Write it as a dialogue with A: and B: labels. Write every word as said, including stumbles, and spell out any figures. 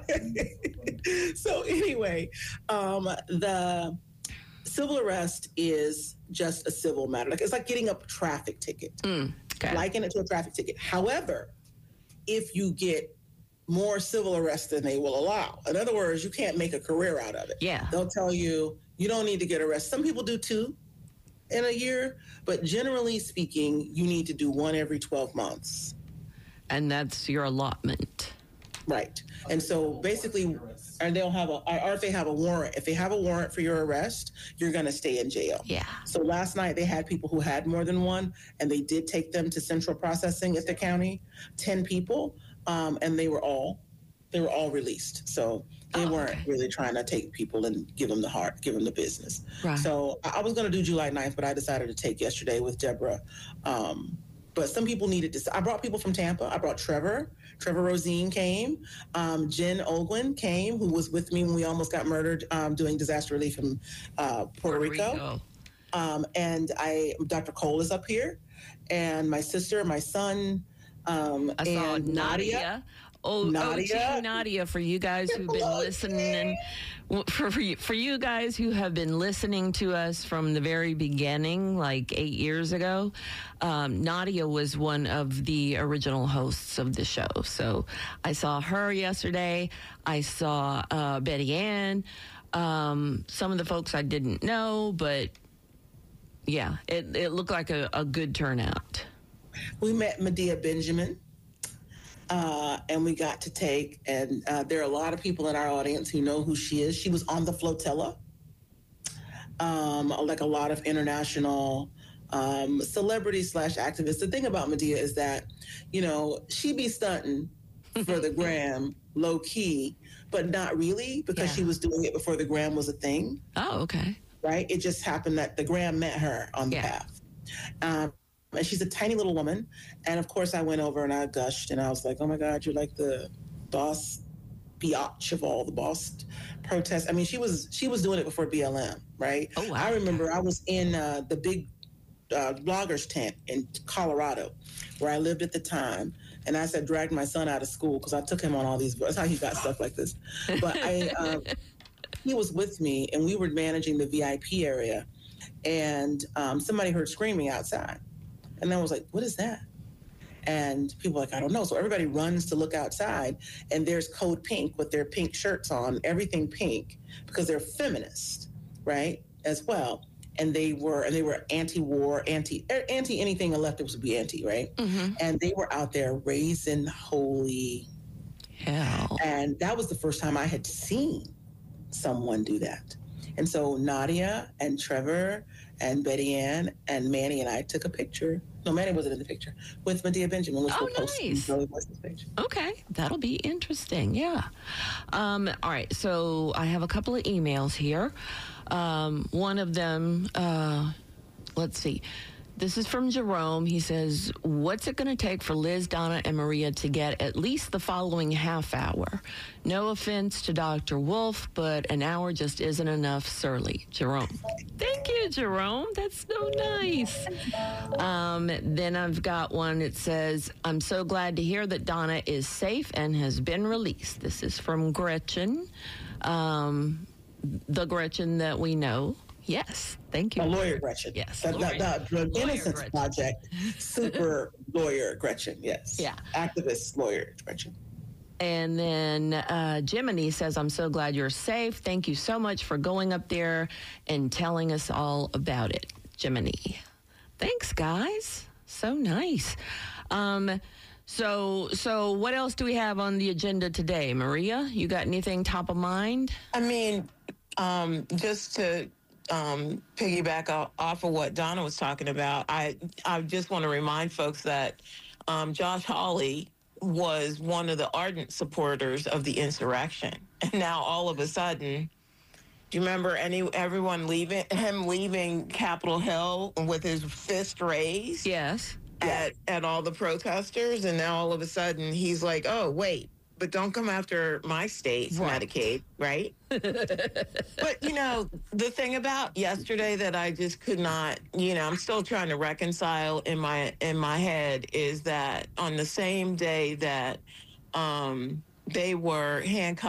A: So anyway, um, the civil arrest is just a civil matter. Like it's like getting a traffic ticket,
B: mm, okay.
A: liken it to a traffic ticket. However, if you get more civil arrests than they will allow, in other words, you can't make a career out of it.
B: Yeah,
A: they'll tell you you don't need to get arrested. Some people do two in a year, but generally speaking, you need to do one every twelve months.
B: And that's your allotment.
A: Right. And so basically, and they'll have a, or if they have a warrant, if they have a warrant for your arrest, you're going to stay in jail.
B: Yeah.
A: So last night they had people who had more than one, and they did take them to central processing at the county, ten people, um, and they were all, they were all released. So they oh, weren't okay. really trying to take people and give them the heart, give them the business.
B: Right.
A: So I was going to do July ninth, but I decided to take yesterday with Deborah. Um, But some people needed to. I brought people from Tampa. I brought Trevor. Trevor Rosine came. Um, Jen Olguin came, who was with me when we almost got murdered um, doing disaster relief in uh, Puerto, Puerto Rico. Rico. Um, and I, Doctor Cole is up here, and my sister, my son, um,
B: I saw
A: and
B: Nadia.
A: Nadia.
B: Oh,
A: Nadia.
B: oh, Nadia, for you guys who've been listening, for, for, you, for you guys who have been listening to us from the very beginning, like eight years ago, um, Nadia was one of the original hosts of the show. So I saw her yesterday. I saw uh, Betty Ann. Um, some of the folks I didn't know, but yeah, it, it looked like a, a good turnout.
A: We met Medea Benjamin. Uh, and we got to take, and uh, there are a lot of people in our audience who know who she is. She was on the flotilla, um, like a lot of international um, celebrities slash activists. The thing about Medea is that, you know, she be stunting for the gram low key, but not really, because yeah. she was doing it before the gram was a thing.
B: Oh, okay.
A: Right? It just happened that the gram met her on the
B: yeah.
A: path. Um, And she's a tiny little woman. And of course, I went over and I gushed and I was like, oh my God, you're like the boss biatch of all the boss protests. I mean, she was she was doing it before B L M, right?
B: Oh, wow.
A: I remember I was in uh, the big uh, bloggers tent in Colorado where I lived at the time. And I said, dragged my son out of school because I took him on all these, that's how he got stuff like this. But I, um, he was with me and we were managing the V I P area. And um, somebody heard screaming outside. And then I was like, what is that? And people were like, I don't know. So everybody runs to look outside, and there's Code Pink with their pink shirts on, everything pink, because they're feminist, right, as well. And they were, and they were anti-war, anti, anti anything elected would be anti, right?
B: Mm-hmm.
A: And they were out there raising holy
B: hell.
A: And that was the first time I had seen someone do that. And so Nadia and Trevor and Betty Ann and Manny and I took a picture. No, Manny wasn't in the picture. With Medea Benjamin. Which
B: oh,
A: we'll post
B: nice.
A: Picture.
B: Okay. That'll be interesting. Yeah. Um, all right. So I have a couple of emails here. Um, one of them, uh, let's see. This is from Jerome. He says, what's it going to take for Liz, Donna, and Maria to get at least the following half hour? No offense to Doctor Wolf, but an hour just isn't enough. Surly. Jerome. Thank you, Jerome. That's so nice. Um, then I've got one that says, I'm so glad to hear that Donna is safe and has been released. This is from Gretchen, um, the Gretchen that we know. Yes, thank you.
A: A lawyer Gretchen.
B: Yes.
A: The,
B: lawyer,
A: the, the, the Innocence
B: Gretchen.
A: Project, super lawyer Gretchen, yes.
B: Yeah.
A: Activist lawyer Gretchen.
B: And then uh, Jiminy says, I'm so glad you're safe. Thank you so much for going up there and telling us all about it, Jiminy. Thanks, guys. So nice. Um, so, so what else do we have on the agenda today? Maria, you got anything top of mind?
C: I mean, um, just to... Um, piggyback off of what Donna was talking about, I I just want to remind folks that um, Josh Hawley was one of the ardent supporters of the insurrection, and now all of a sudden, do you remember any everyone leaving him leaving Capitol Hill with his fist raised?
B: Yes.
C: At at all the protesters, and now all of a sudden he's like, oh wait. But don't come after my state's right. Medicaid, right? But, you know, the thing about yesterday that I just could not, you know, I'm still trying to reconcile in my in my head is that on the same day that um, they were handcuffed